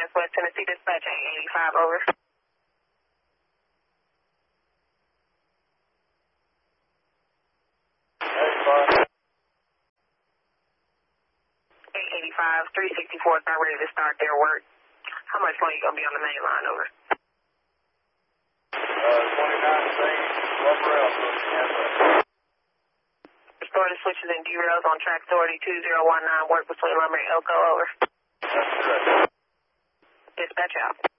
West Tennessee Dispatch 885, over. Hey, 885, 364 is not ready to start their work. How much longer you going to be on the main line, over? 29 St. Lumber Alpha. Restore the switches and derails on track authority 2019, work between Lumber and Elko, over. That's correct. Dispatch out.